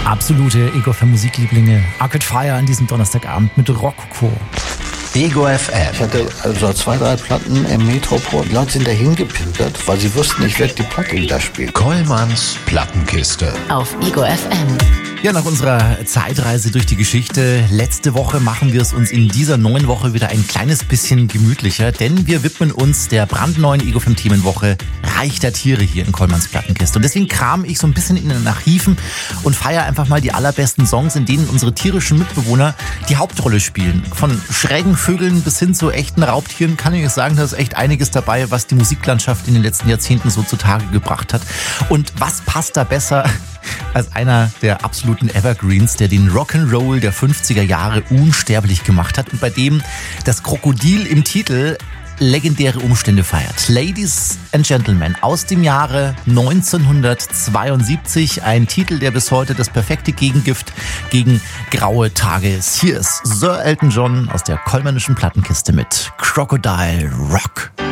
Absolute Ego für Musiklieblinge. Arcade Fire an diesem Donnerstagabend mit Rocco. Ego FM. Ich hatte also 2, 3 Platten im Metropol. Die Leute sind da hingepimpert, weil sie wussten, ich werde die Platte da spielen. Kollmanns Plattenkiste. Auf Ego FM. Ja, nach unserer Zeitreise durch die Geschichte letzte Woche machen wir es uns in dieser neuen Woche wieder ein kleines bisschen gemütlicher, denn wir widmen uns der brandneuen Ego FM Themenwoche Reich der Tiere hier in Kollmanns Plattenkiste. Und deswegen kram ich so ein bisschen in den Archiven und feiere einfach mal die allerbesten Songs, in denen unsere tierischen Mitbewohner die Hauptrolle spielen. Von schrägen Vögeln bis hin zu echten Raubtieren kann ich sagen, da ist echt einiges dabei, was die Musiklandschaft in den letzten Jahrzehnten so zutage gebracht hat. Und was passt da besser als einer der absoluten Evergreens, der den Rock'n'Roll der 50er Jahre unsterblich gemacht hat und bei dem das Krokodil im Titel legendäre Umstände feiert. Ladies and Gentlemen, aus dem Jahre 1972, ein Titel, der bis heute das perfekte Gegengift gegen graue Tage ist. Hier ist Sir Elton John aus der kollmännischen Plattenkiste mit Crocodile Rock.